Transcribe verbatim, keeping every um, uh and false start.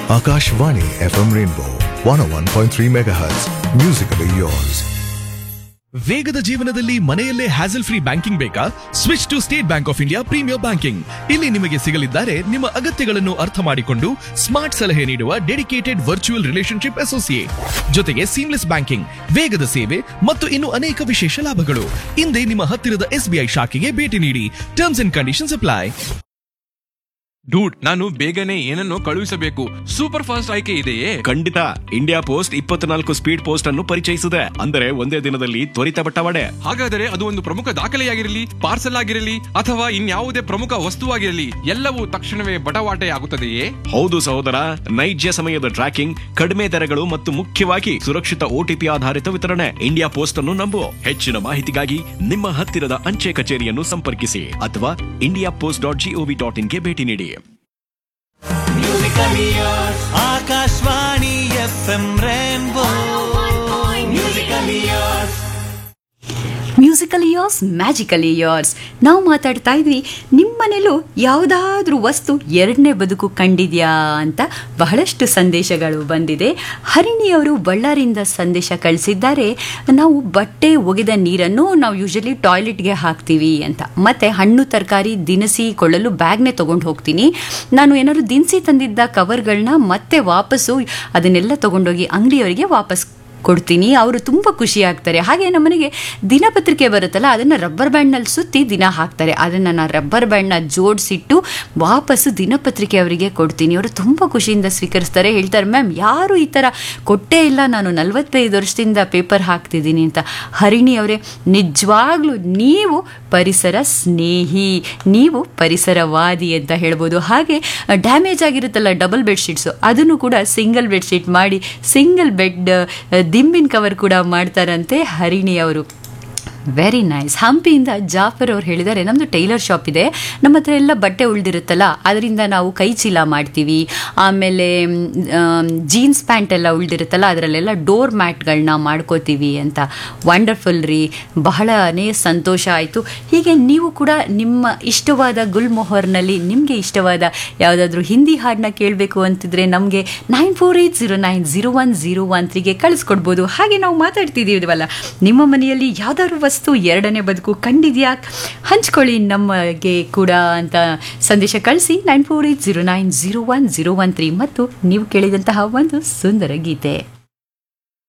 Akashvani F M Rainbow one oh one point three megahertz. Musically yours. ವೇಗದ ಜೀವನದಲ್ಲಿ ಮನೆಯಲ್ಲೇ hassle free banking ಬೇಕಾ? Switch to state bank of India premier banking. ಇಲ್ಲಿ ನಿಮಗೆ ಸಿಗಲಿದ್ದಾರೆ ನಿಮ್ಮ ಅಗತ್ಯಗಳನ್ನು ಅರ್ಥ ಮಾಡಿಕೊಂಡು ಸ್ಮಾರ್ಟ್ ಸಲಹೆ ನೀಡುವ ಡೆಡಿಕೇಟೆಡ್ ವರ್ಚುವಲ್ ರಿಲೇಶನ್ಶಿಪ್ ಅಸೋಸಿಯೇಟ್, ಜೊತೆಗೆ ಸೀಮ್ಲೆಸ್ ಬ್ಯಾಂಕಿಂಗ್, ವೇಗದ ಸೇವೆ ಮತ್ತು ಇನ್ನು ಅನೇಕ ವಿಶೇಷ ಲಾಭಗಳು. ಹಿಂದೆ ನಿಮ್ಮ ಹತ್ತಿರದ ಎಸ್ಬಿಐ ಶಾಖೆಗೆ ಭೇಟಿ ನೀಡಿ. Terms and conditions apply. Dude, ನಾನು ಬೇಗನೆ ಏನನ್ನೋ ಕಳುಹಿಸಬೇಕು. ಸೂಪರ್ ಫಾಸ್ಟ್ ಆಯ್ಕೆ ಇದೆಯೇ? ಖಂಡಿತ. ಇಂಡಿಯಾ ಪೋಸ್ಟ್ ಇಪ್ಪತ್ನಾಲ್ಕು ಸ್ಪೀಡ್ ಪೋಸ್ಟ್ ಅನ್ನು ಪರಿಚಯಿಸಿದೆ. ಅಂದರೆ ಒಂದೇ ದಿನದಲ್ಲಿ ತ್ವರಿತ ಬಟ್ಟವಾಡೆ. ಹಾಗಾದರೆ ಅದು ಒಂದು ಪ್ರಮುಖ ದಾಖಲೆಯಾಗಿರಲಿ, ಪಾರ್ಸಲ್ ಆಗಿರಲಿ ಅಥವಾ ಇನ್ಯಾವುದೇ ಪ್ರಮುಖ ವಸ್ತುವಾಗಿರಲಿ, ಎಲ್ಲವೂ ತಕ್ಷಣವೇ ಬಟವಾಟೆ ಆಗುತ್ತದೆಯೇ? ಹೌದು ಸಹೋದರ, ನೈಜ ಸಮಯದ ಟ್ರ್ಯಾಕಿಂಗ್, ಕಡಿಮೆ ದರಗಳು ಮತ್ತು ಮುಖ್ಯವಾಗಿ ಸುರಕ್ಷಿತ ಓಟಿಪಿ ಆಧಾರಿತ ವಿತರಣೆ. ಇಂಡಿಯಾ ಪೋಸ್ಟ್ ಅನ್ನು ನಂಬು. ಹೆಚ್ಚಿನ ಮಾಹಿತಿಗಾಗಿ ನಿಮ್ಮ ಹತ್ತಿರದ ಅಂಚೆ ಕಚೇರಿಯನ್ನು ಸಂಪರ್ಕಿಸಿ ಅಥವಾ India post dot gov dot ಇನ್ಗೆ ಭೇಟಿ ನೀಡಿ. Akashvani F M rainbow musically yours. Musically yours, magically yours. ನಾವು ಮಾತಾಡ್ತಾ ಇದ್ವಿ ನಿಮ್ಮನೇಲೂ ಯಾವುದಾದ್ರೂ ವಸ್ತು ಎರಡನೇ ಬದುಕು ಕಂಡಿದ್ಯಾ ಅಂತ. ಬಹಳಷ್ಟು ಸಂದೇಶಗಳು ಬಂದಿದೆ. ಹರಿಣಿಯವರು ಬಳ್ಳಾರಿಯಿಂದ ಸಂದೇಶ ಕಳಿಸಿದ್ದಾರೆ. ನಾವು ಬಟ್ಟೆ ಒಗೆದ ನೀರನ್ನು ನಾವು ಯೂಶಲಿ ಟಾಯ್ಲೆಟ್ಗೆ ಹಾಕ್ತೀವಿ ಅಂತ. ಮತ್ತು ಹಣ್ಣು ತರಕಾರಿ ದಿನಸಿ ಕೊಳ್ಳಲು ಬ್ಯಾಗ್ನೇ ತೊಗೊಂಡು ಹೋಗ್ತೀನಿ. ನಾನು ಏನಾದ್ರು ದಿನಸಿ ತಂದಿದ್ದ ಕವರ್ಗಳನ್ನ ಮತ್ತೆ ವಾಪಸ್ಸು ಅದನ್ನೆಲ್ಲ ತೊಗೊಂಡೋಗಿ ಅಂಗಡಿಯವರಿಗೆ ವಾಪಸ್ ಕೊಡ್ತೀನಿ. ಅವರು ತುಂಬ ಖುಷಿ ಆಗ್ತಾರೆ. ಹಾಗೆ ನಮ್ಮನೆಗೆ ದಿನಪತ್ರಿಕೆ ಬರುತ್ತಲ್ಲ, ಅದನ್ನು ರಬ್ಬರ್ ಬ್ಯಾಂಡ್ನಲ್ಲಿ ಸುತ್ತಿ ದಿನ ಹಾಕ್ತಾರೆ. ಅದನ್ನು ನಾನು ರಬ್ಬರ್ ಬ್ಯಾಂಡ್ನ ಜೋಡಿಸಿಟ್ಟು ವಾಪಸ್ಸು ದಿನಪತ್ರಿಕೆ ಅವರಿಗೆ ಕೊಡ್ತೀನಿ. ಅವರು ತುಂಬ ಖುಷಿಯಿಂದ ಸ್ವೀಕರಿಸ್ತಾರೆ. ಹೇಳ್ತಾರೆ, ಮ್ಯಾಮ್ ಯಾರು ಈ ಥರ ಕೊಟ್ಟೇ ಇಲ್ಲ, ನಾನು ನಲವತ್ತೈದು ವರ್ಷದಿಂದ ಪೇಪರ್ ಹಾಕ್ತಿದ್ದೀನಿ ಅಂತ. ಹರಿಣಿ ಅವರೇ, ನಿಜವಾಗ್ಲೂ ನೀವು ಪರಿಸರ ಸ್ನೇಹಿ, ನೀವು ಪರಿಸರವಾದಿ ಅಂತ ಹೇಳ್ಬೋದು. ಹಾಗೆ ಡ್ಯಾಮೇಜ್ ಆಗಿರುತ್ತಲ್ಲ ಡಬಲ್ ಬೆಡ್ಶೀಟ್ಸು, ಅದನ್ನು ಕೂಡ ಸಿಂಗಲ್ ಬೆಡ್ಶೀಟ್ ಮಾಡಿ ಸಿಂಗಲ್ ಬೆಡ್ ದಿಂಬಿನ ಕವರ್ ಕೂಡ ಮಾಡ್ತಾರಂತೆ ಹರಿಣಿ ಅವರು. Very nice. ಹಂಪಿಯಿಂದ ಜಾಫರ್ ಅವ್ರು ಹೇಳಿದ್ದಾರೆ, ನಮ್ಮದು ಟೈಲರ್ ಶಾಪ್ ಇದೆ, ನಮ್ಮ ಹತ್ರ ಎಲ್ಲ ಬಟ್ಟೆ ಉಳಿದಿರುತ್ತಲ್ಲ ಅದರಿಂದ ನಾವು ಕೈ ಚೀಲ ಮಾಡ್ತೀವಿ. ಆಮೇಲೆ ಜೀನ್ಸ್ ಪ್ಯಾಂಟ್ ಎಲ್ಲ ಉಳಿದಿರುತ್ತಲ್ಲ ಅದರಲ್ಲೆಲ್ಲ ಡೋರ್ ಮ್ಯಾಟ್ಗಳನ್ನ ಮಾಡ್ಕೋತೀವಿ ಅಂತ. ವಂಡರ್ಫುಲ್ ರೀ, ಬಹಳನೇ ಸಂತೋಷ ಆಯಿತು. ಹೀಗೆ ನೀವು ಕೂಡ ನಿಮ್ಮ ಇಷ್ಟವಾದ ಗುಲ್ಮೊಹರ್ನಲ್ಲಿ ನಿಮಗೆ ಇಷ್ಟವಾದ ಯಾವುದಾದ್ರೂ ಹಿಂದಿ ಹಾಡನ್ನ ಕೇಳಬೇಕು ಅಂತಿದ್ರೆ ನಮಗೆ nine four eight zero nine zero one zero one ತ್ರೀಗೆ ಕಳಿಸ್ಕೊಡ್ಬೋದು. ಹಾಗೆ ನಾವು ಮಾತಾಡ್ತಿದ್ದೀವಲ್ಲ, ನಿಮ್ಮ ಮನೆಯಲ್ಲಿ ಯಾವ್ದಾದ್ರು ವಸ್ತು ಎರಡನೇ ಬದುಕು ಕಂಡಿದ್ಯಾ, ಹಂಚ್ಕೊಳ್ಳಿ ನಮಗೆ ಕೂಡ ಅಂತ ಸಂದೇಶ ಕಳಿಸಿ nine four eight zero nine zero one zero one three. ಮತ್ತು ನೀವು ಕೇಳಿದಂತಹ ಒಂದು ಸುಂದರ ಗೀತೆ.